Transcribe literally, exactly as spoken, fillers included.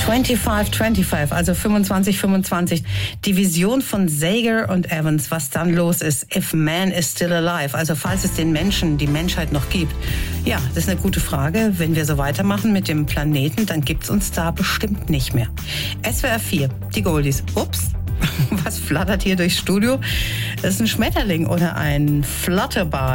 fünfundzwanzig fünfundzwanzig, also fünfundzwanzig fünfundzwanzig. Die Vision von Sager und Evans, was dann los ist. If man is still alive, also falls es den Menschen, die Menschheit noch gibt. Ja, das ist eine gute Frage. Wenn wir so weitermachen mit dem Planeten, dann gibt's uns da bestimmt nicht mehr. S W R vier, die Goldies. Ups. Was flattert hier durchs Studio? Das ist ein Schmetterling oder ein Flutterby.